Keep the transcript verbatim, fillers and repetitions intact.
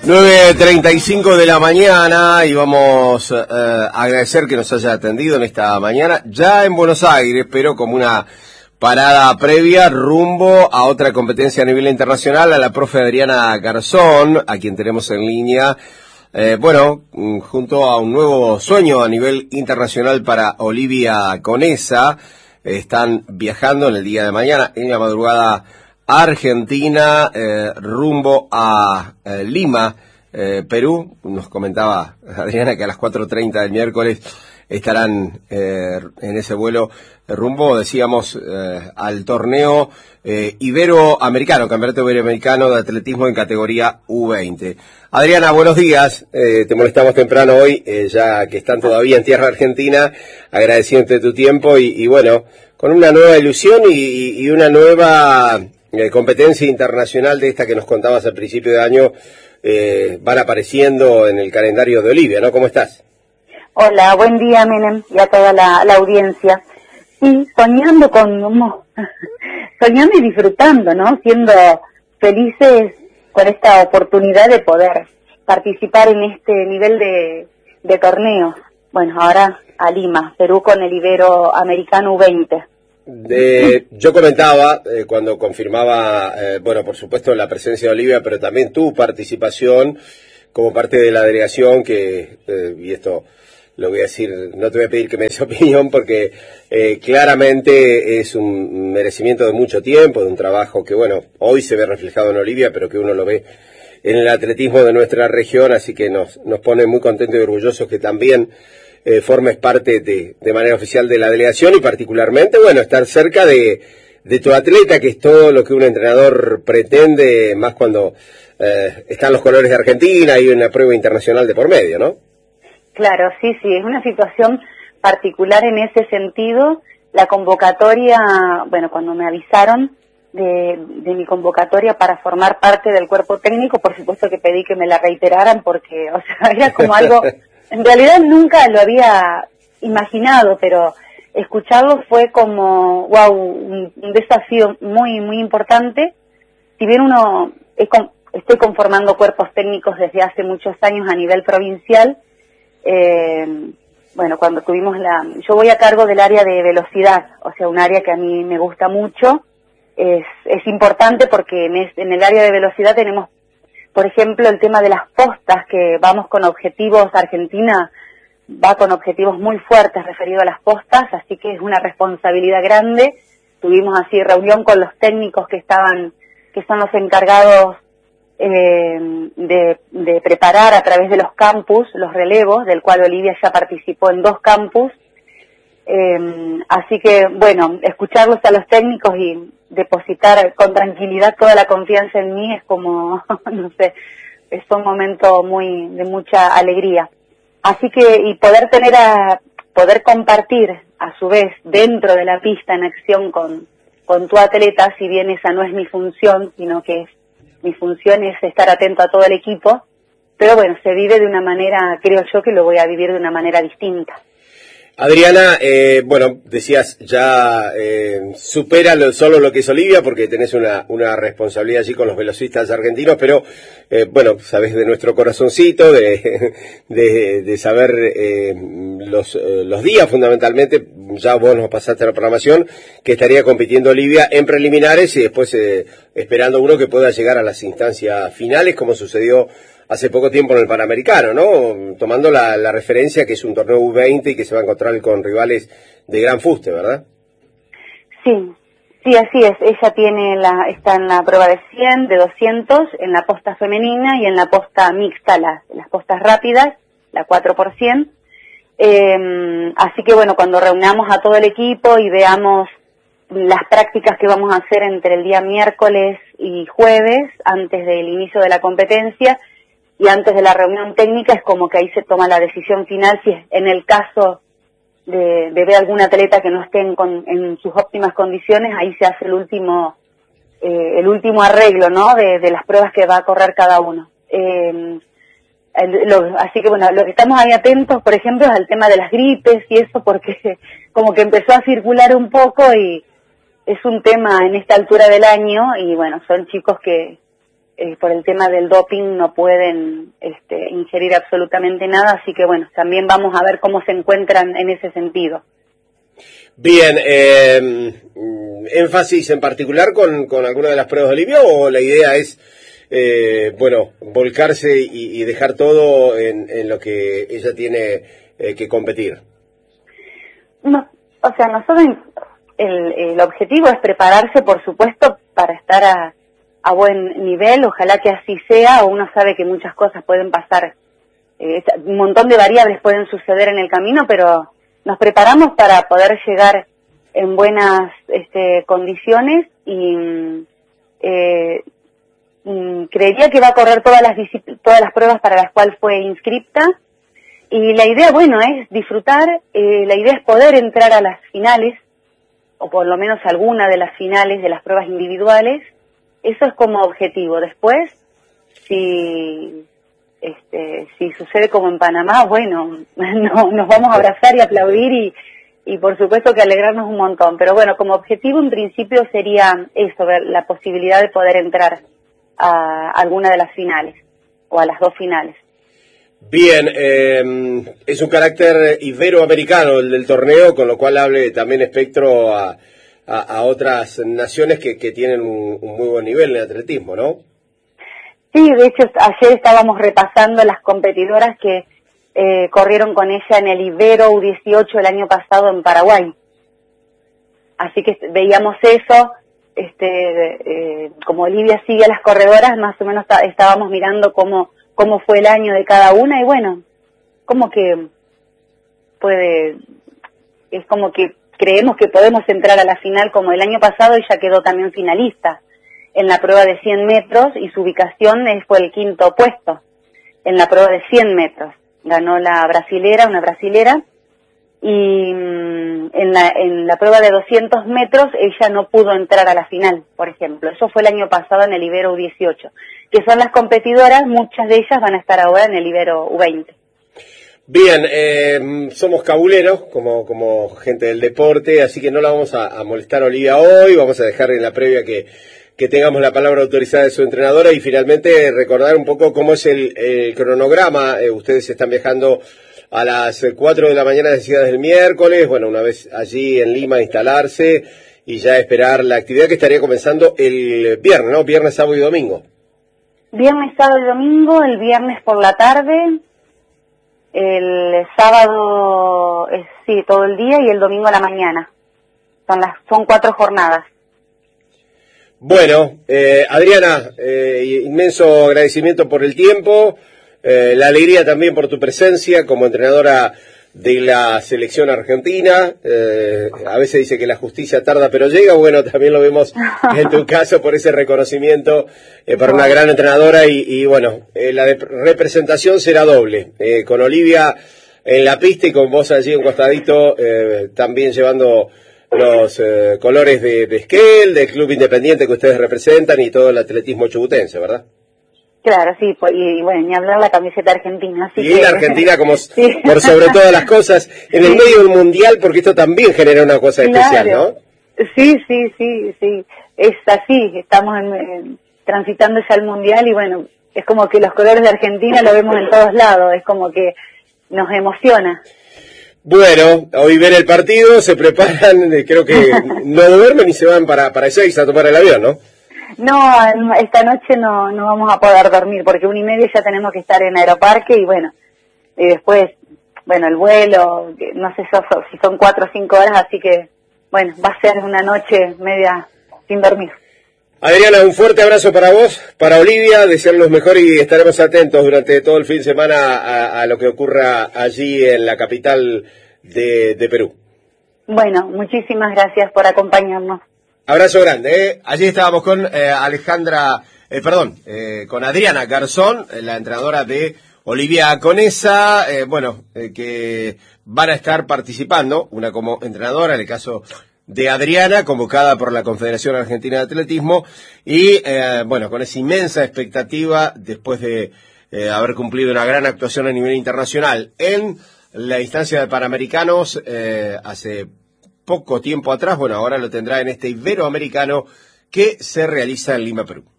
nueve treinta y cinco de la mañana y vamos eh, a agradecer que nos haya atendido en esta mañana, ya en Buenos Aires, pero como una parada previa rumbo a otra competencia a nivel internacional, a la profe Adriana Garzón, a quien tenemos en línea. Eh, bueno, junto a un nuevo sueño a nivel internacional para Olivia Conesa, eh, están viajando en el día de mañana, en la madrugada, Argentina, eh, rumbo a eh, Lima, eh, Perú. Nos comentaba Adriana que a las cuatro treinta del miércoles estarán eh, en ese vuelo eh, rumbo, decíamos, eh, al torneo eh, Iberoamericano, Campeonato Iberoamericano de Atletismo en categoría U veinte. Adriana, buenos días, eh, te molestamos temprano hoy, eh, ya que están todavía en tierra argentina, agradeciéndote tu tiempo y, y bueno, con una nueva ilusión y, y una nueva eh, competencia internacional de esta que nos contabas al principio de año, eh, van apareciendo en el calendario de Olivia, ¿no? ¿Cómo estás? Hola, buen día, Menem, y a toda la, la audiencia. Y soñando con, soñando y disfrutando, ¿no? Siendo felices con esta oportunidad de poder participar en este nivel de, de torneo. Bueno, ahora a Lima, Perú con el Iberoamericano U veinte. De, yo comentaba eh, cuando confirmaba, eh, bueno, por supuesto la presencia de Olivia, pero también tu participación como parte de la delegación, que, eh, y esto lo voy a decir, no te voy a pedir que me des opinión, porque eh, claramente es un merecimiento de mucho tiempo, de un trabajo que, bueno, hoy se ve reflejado en Olivia, pero que uno lo ve en el atletismo de nuestra región, así que nos, nos pone muy contentos y orgullosos que también eh, formes parte de, de manera oficial de la delegación y particularmente, bueno, estar cerca de, de tu atleta, que es todo lo que un entrenador pretende, más cuando eh, están los colores de Argentina y una prueba internacional de por medio, ¿no? Claro, sí, sí, es una situación particular en ese sentido. La convocatoria, bueno, cuando me avisaron de, de mi convocatoria para formar parte del cuerpo técnico, por supuesto que pedí que me la reiteraran porque, o sea, era como algo, en realidad nunca lo había imaginado, pero escucharlo fue como, wow, un, un desafío muy, muy importante. Si bien uno, es con, estoy conformando cuerpos técnicos desde hace muchos años a nivel provincial, Eh, bueno, cuando tuvimos la... Yo voy a cargo del área de velocidad, o sea, un área que a mí me gusta mucho. Es, es importante porque en, es, en el área de velocidad tenemos, por ejemplo, el tema de las postas, que vamos con objetivos, Argentina va con objetivos muy fuertes referido a las postas, así que es una responsabilidad grande. Tuvimos así reunión con los técnicos que estaban, que son los encargados Eh, de, de preparar a través de los campus los relevos, del cual Olivia ya participó en dos campus, eh, así que bueno, escucharlos a los técnicos y depositar con tranquilidad toda la confianza en mí es como, no sé, es un momento muy de mucha alegría, así que y poder tener a poder compartir a su vez dentro de la pista en acción con, con tu atleta, si bien esa no es mi función, sino que es mi función es estar atento a todo el equipo, pero bueno, se vive de una manera, creo yo que lo voy a vivir de una manera distinta. Adriana, eh, bueno, decías, ya eh, supera lo, solo lo que es Olivia, porque tenés una, una responsabilidad allí con los velocistas argentinos, pero eh, bueno, sabés de nuestro corazoncito, de, de, de saber eh, los, eh, los días fundamentalmente, ya vos nos pasaste la programación, que estaría compitiendo Olivia en preliminares y después eh, esperando uno que pueda llegar a las instancias finales, como sucedió hace poco tiempo en el Panamericano, ¿no? Tomando la, la referencia que es un torneo U veinte y que se va a encontrar con rivales de gran fuste, ¿verdad? Sí, sí, así es. Ella tiene la, está en la prueba de cien, de doscientos, en la posta femenina y en la posta mixta, las, las postas rápidas, la cuatro por cien. Eh, así que bueno, cuando reunamos a todo el equipo y veamos las prácticas que vamos a hacer entre el día miércoles y jueves, antes del inicio de la competencia, y antes de la reunión técnica, es como que ahí se toma la decisión final, si es en el caso de, de ver algún atleta que no esté en, con, en sus óptimas condiciones, ahí se hace el último eh, el último arreglo, ¿no?, de, de las pruebas que va a correr cada uno. Eh, el, lo, así que bueno, lo que estamos ahí atentos, por ejemplo, es al tema de las gripes y eso, porque como que empezó a circular un poco y es un tema en esta altura del año y bueno, son chicos que eh, por el tema del doping no pueden este, ingerir absolutamente nada, así que bueno, también vamos a ver cómo se encuentran en ese sentido. Bien, eh, énfasis en particular con, con alguna de las pruebas de Olivia, o la idea es, eh, bueno, volcarse y, y dejar todo en, en lo que ella tiene eh, que competir. No, o sea, nosotros el, el objetivo es prepararse, por supuesto, para estar a, a buen nivel, ojalá que así sea. Uno sabe que muchas cosas pueden pasar, eh, un montón de variables pueden suceder en el camino, pero nos preparamos para poder llegar en buenas este, condiciones y eh, y creería que va a correr todas las todas las pruebas para las cuales fue inscripta, y la idea, bueno, es disfrutar, eh, la idea es poder entrar a las finales, o por lo menos alguna de las finales de las pruebas individuales. Eso es como objetivo. Después, si este si sucede como en Panamá, bueno, no, nos vamos a abrazar y aplaudir y y por supuesto que alegrarnos un montón, pero bueno, como objetivo en principio sería eso, ver la posibilidad de poder entrar a alguna de las finales, o a las dos finales. Bien, eh, es un carácter iberoamericano el del torneo, con lo cual hable también espectro a, a, a otras naciones que, que tienen un, un muy buen nivel en atletismo, ¿no? Sí, de hecho ayer estábamos repasando las competidoras que eh, corrieron con ella en el Ibero U dieciocho el año pasado en Paraguay. Así que veíamos eso, este, eh, como Olivia sigue a las corredoras, más o menos estábamos mirando cómo, cómo fue el año de cada una, y bueno, como que puede, es como que creemos que podemos entrar a la final como el año pasado. Ella quedó también finalista en la prueba de cien metros y su ubicación fue el quinto puesto en la prueba de cien metros. Ganó la brasilera, una brasilera, y mmm, en la en la prueba de doscientos metros ella no pudo entrar a la final, por ejemplo. Eso fue el año pasado en el Ibero U dieciocho, que son las competidoras, muchas de ellas van a estar ahora en el Ibero U veinte. Bien, eh, somos cabuleros como como gente del deporte, así que no la vamos a, a molestar a Olivia hoy. Vamos a dejar en la previa que que tengamos la palabra autorizada de su entrenadora, y finalmente recordar un poco cómo es el, el cronograma. Eh, ustedes están viajando a las cuatro de la mañana de Ciudad del miércoles, bueno, una vez allí en Lima instalarse y ya esperar la actividad que estaría comenzando el viernes, ¿no? Viernes, sábado y domingo. Viernes, sábado y domingo, el viernes por la tarde, el sábado, eh, sí, todo el día, y el domingo a la mañana. Son las, son cuatro jornadas. Bueno, eh, Adriana, eh, inmenso agradecimiento por el tiempo, eh, la alegría también por tu presencia como entrenadora de la selección argentina. Eh, a veces dice que la justicia tarda pero llega. Bueno, también lo vemos en tu caso por ese reconocimiento eh, para una gran entrenadora, y, y bueno, eh, la de representación será doble, eh, con Olivia en la pista y con vos allí en un costadito, eh, también llevando los eh, colores de, de Esquel, del club independiente que ustedes representan, y todo el atletismo chubutense, ¿verdad? Claro, sí, y, y bueno, ni hablar la camiseta argentina. Así y que... la Argentina como sí. por sobre todas las cosas, en el sí. medio del mundial, porque esto también genera una cosa claro. especial, ¿no? Sí, sí, sí, sí, es así, estamos en, en, transitando ya el mundial, y bueno, es como que los colores de Argentina lo vemos en todos lados, es como que nos emociona. Bueno, hoy ven el partido, se preparan, creo que no duermen y se van para, para Ezeiza a tomar el avión, ¿no? No, esta noche no, no vamos a poder dormir, porque una y media ya tenemos que estar en Aeroparque, y bueno, y después, bueno, el vuelo, no sé si son cuatro o cinco horas, así que, bueno, va a ser una noche media sin dormir. Adriana, un fuerte abrazo para vos, para Olivia, desear los mejores, y estaremos atentos durante todo el fin de semana a, a lo que ocurra allí en la capital de, de Perú. Bueno, muchísimas gracias por acompañarnos. Abrazo grande, ¿eh? Allí estábamos con eh, Alejandra, eh, perdón, eh, con Adriana Garzón, la entrenadora de Olivia Conesa, eh, bueno, eh, que van a estar participando, una como entrenadora, en el caso de Adriana, convocada por la Confederación Argentina de Atletismo, y eh, bueno, con esa inmensa expectativa, después de eh, haber cumplido una gran actuación a nivel internacional en la instancia de Panamericanos eh, hace poco tiempo atrás. Bueno, ahora lo tendrá en este Iberoamericano que se realiza en Lima, Perú.